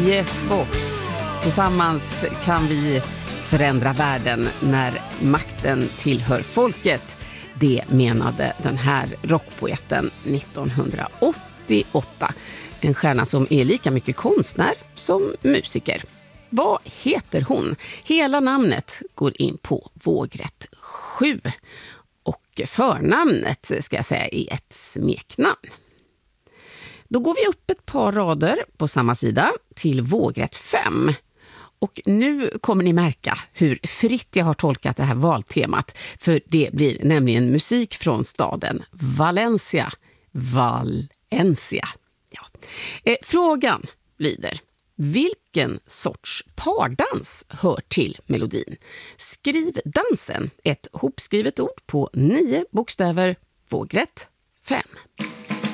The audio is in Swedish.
Yes Box. Tillsammans kan vi förändra världen när makten tillhör folket. Det menade den här rockpoeten 1988. En stjärna som är lika mycket konstnär som musiker. Vad heter hon? Hela namnet går in på vågrätt 7. Och förnamnet ska jag säga är ett smeknamn. Då går vi upp ett par rader på samma sida till vågrätt 5. Och nu kommer ni märka hur fritt jag har tolkat det här valtemat. För det blir nämligen musik från staden Valencia. Valencia. Ja. Frågan lyder: vilken sorts pardans hör till melodin? Skriv dansen, ett hopskrivet ord på 9 bokstäver, vågrätt 5.